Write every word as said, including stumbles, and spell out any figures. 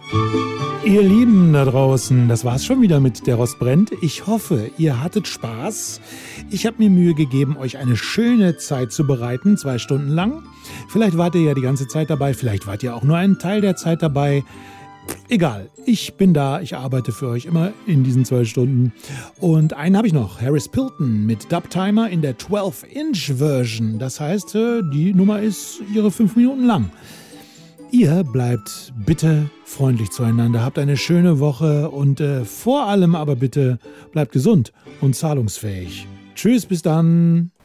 Ihr Lieben da draußen, das war's schon wieder mit Der Rost brennt. Ich hoffe, ihr hattet Spaß. Ich habe mir Mühe gegeben, euch eine schöne Zeit zu bereiten, zwei Stunden lang. Vielleicht wart ihr ja die ganze Zeit dabei, vielleicht wart ihr auch nur einen Teil der Zeit dabei. Egal, ich bin da, ich arbeite für euch immer in diesen zwei Stunden. Und einen habe ich noch, Harris Pilton mit Dubtimer in der zwölf Inch Version. Das heißt, die Nummer ist ihre fünf Minuten lang. Ihr bleibt bitte freundlich zueinander, habt eine schöne Woche und äh, vor allem aber bitte bleibt gesund und zahlungsfähig. Tschüss, bis dann.